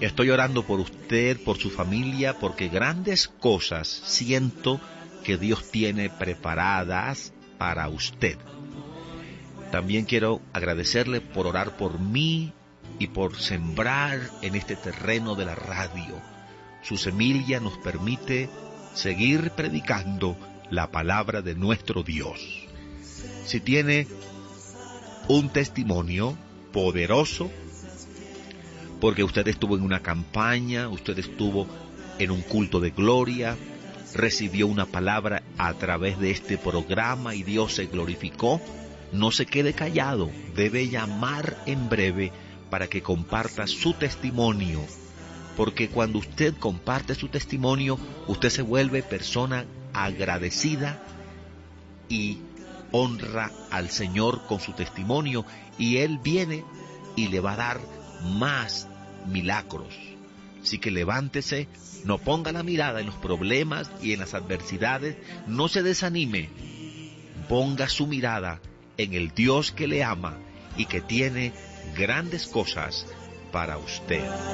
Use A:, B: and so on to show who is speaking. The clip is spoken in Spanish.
A: Estoy orando por usted, por su familia, porque grandes cosas siento que Dios tiene preparadas para usted. También quiero agradecerle por orar por mí y por sembrar en este terreno de la radio. Su semilla nos permite seguir predicando la palabra de nuestro Dios. Si tiene un testimonio poderoso, porque usted estuvo en una campaña, usted estuvo en un culto de gloria, recibió una palabra a través de este programa y Dios se glorificó, no se quede callado, debe llamar en breve para que comparta su testimonio, porque cuando usted comparte su testimonio, usted se vuelve persona agradecida y honra al Señor con su testimonio, y Él viene y le va a dar más milagros. Así que levántese, no ponga la mirada en los problemas y en las adversidades, no se desanime, ponga su mirada en el Dios que le ama y que tiene grandes cosas para usted.